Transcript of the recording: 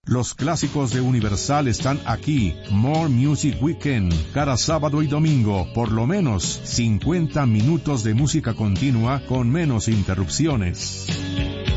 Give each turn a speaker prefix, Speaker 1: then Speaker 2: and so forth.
Speaker 1: Los clásicos de Universal están aquí. More Music Weekend. Cada sábado y domingo, por lo menos 50 minutos de música continua con menos interrupciones.